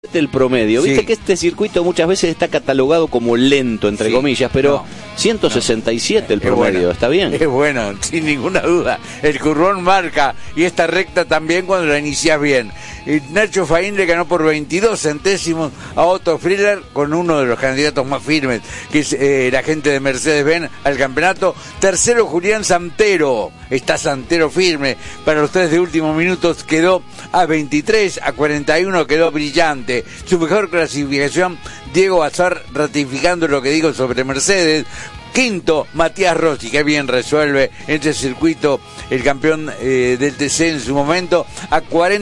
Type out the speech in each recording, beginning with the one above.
el promedio. Viste que este circuito muchas veces está catalogado como lento, entre comillas, pero 167 el promedio, bueno, ¿está bien? Es bueno, sin ninguna duda. El currón marca, y esta recta también cuando la inicias bien. Nacho Faín le ganó por 22 centésimos a Otto Frieler, con uno de los candidatos más firmes, que es la gente de Mercedes-Benz al campeonato. Tercero, Julián Santero. Está Santero firme. Para los 3 de últimos minutos quedó a 23, a 41 quedó brillante. Su mejor clasificación, Diego Azar, ratificando lo que digo sobre Mercedes. Quinto, Matías Rossi, que bien resuelve en este circuito, el campeón del TC en su momento, a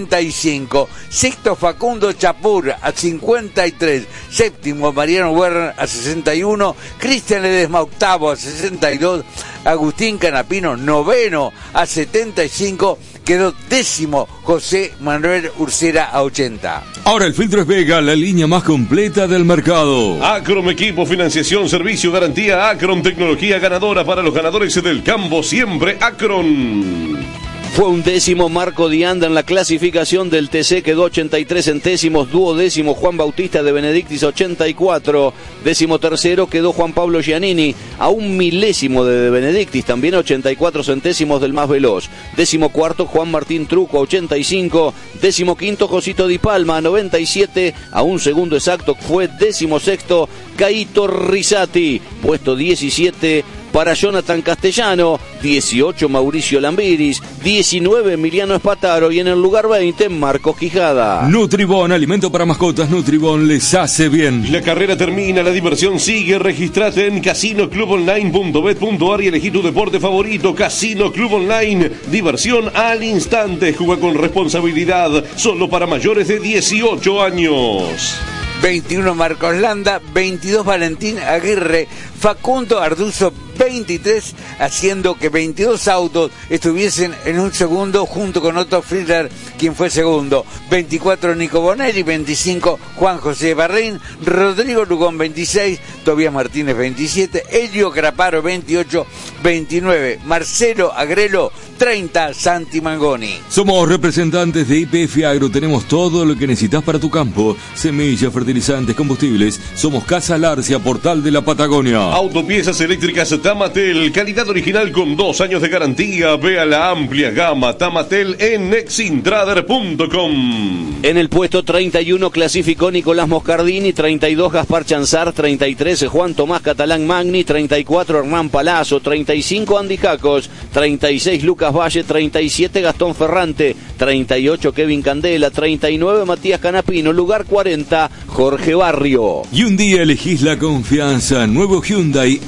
45. Sexto, Facundo Chapur, a 53. Séptimo, Mariano Werner, a 61. Cristian Ledesma, octavo, a 62. Agustín Canapino, noveno, a 75. Quedó décimo José Manuel Ursera, a 80. Ahora el filtro es Vega, la línea más completa del mercado. Acrom Equipo, financiación, servicio, garantía. Acrom Tecnología ganadora para los ganadores del campo. Siempre Acrom. Fue un décimo Marco Dianda en la clasificación del TC, quedó 83 centésimos. Duodécimo Juan Bautista de Benedictis, 84. Décimo tercero quedó Juan Pablo Giannini, a un milésimo de Benedictis, también 84 centésimos del más veloz. Décimo cuarto Juan Martín Truco, 85. Décimo quinto Josito Di Palma, 97. A un segundo exacto fue décimo sexto Caito Risati, puesto 17 para Jonathan Castellano, 18 Mauricio Lambiris, 19 Emiliano Espataro y en el lugar 20 Marcos Quijada. Nutribón, alimento para mascotas, Nutribón les hace bien. La carrera termina, la diversión sigue. Registrate en casinoclubonline.bet.ar y elegí tu deporte favorito. Casino Club Online, diversión al instante. Juega con responsabilidad, solo para mayores de 18 años. 21 Marcos Landa, 22 Valentín Aguirre, Facundo Arduzo 23, haciendo que 22 autos estuviesen en un segundo junto con Otto Friedler, quien fue segundo. 24 Nico Bonelli, 25 Juan José Barrín, Rodrigo Lugón 26, Tobías Martínez 27, Elio Craparo 28, 29 Marcelo Agrelo 30, Santi Mangoni. Somos representantes de YPF Agro, tenemos todo lo que necesitas para tu campo: semillas, fertilizantes, combustibles. Somos Casa Larcia, Portal de la Patagonia. Autopiezas eléctricas Tamatel, calidad original con 2 años de garantía. Vea la amplia gama Tamatel en nexintrader.com. En el puesto 31 clasificó Nicolás Moscardini, 32 Gaspar Chanzar, 33 Juan Tomás Catalán Magni, 34 Hernán Palazzo, 35 Andy Jacos, 36 Lucas Valle, 37 Gastón Ferrante, 38 Kevin Candela, 39 Matías Canapino, lugar 40 Jorge Barrio. Y un día elegís la confianza, nuevo Hyundai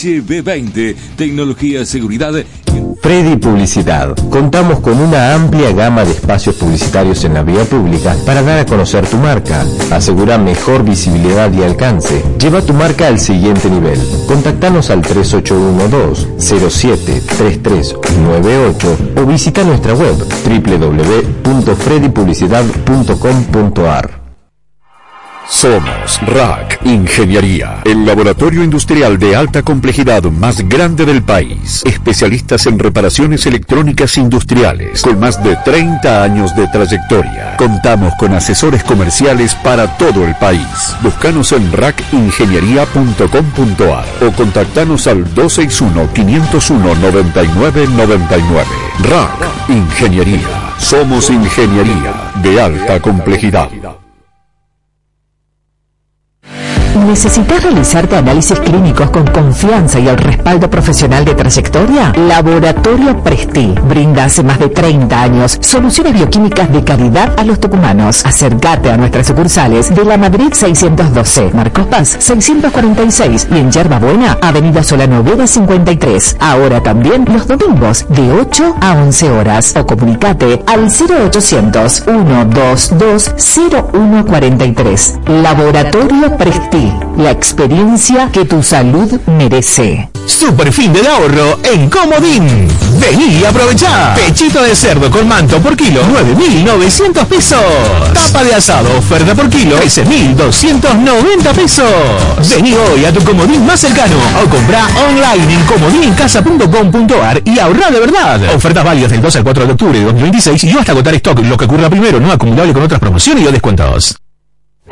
HB20, tecnología, seguridad. Freddy Publicidad. Contamos con una amplia gama de espacios publicitarios en la vía pública para dar a conocer tu marca. Asegura mejor visibilidad y alcance. Lleva tu marca al siguiente nivel. Contactanos al 3812-073398 o visita nuestra web www.freddypublicidad.com.ar. Somos RAC Ingeniería, el laboratorio industrial de alta complejidad más grande del país. Especialistas en reparaciones electrónicas industriales, con más de 30 años de trayectoria. Contamos con asesores comerciales para todo el país. Búscanos en racingeniería.com.ar o contactanos al 261-501-9999. RAC Ingeniería. Somos ingeniería de alta complejidad. ¿Necesitas realizarte análisis clínicos con confianza y el respaldo profesional de trayectoria? Laboratorio Presti brinda hace más de 30 años soluciones bioquímicas de calidad a los tucumanos. Acércate a nuestras sucursales de La Madrid 612, Marcos Paz 646 y en Yerba Buena, Avenida Solano Vera 53. Ahora también los domingos de 8 a 11 horas. O comunicate al 0800-122-0143. Laboratorio Presti. La experiencia que tu salud merece. Super fin del ahorro en Comodín. Vení y aprovechá. Pechito de cerdo con manto por kilo, 9.900 pesos. Tapa de asado, oferta por kilo, 13.290 pesos. Vení hoy a tu Comodín más cercano o comprá online en comodincasa.com.ar y ahorrá de verdad. Ofertas válidas del 2 al 4 de octubre de 2026 y hasta agotar stock, lo que ocurra primero, no acumulable con otras promociones y o descuentos.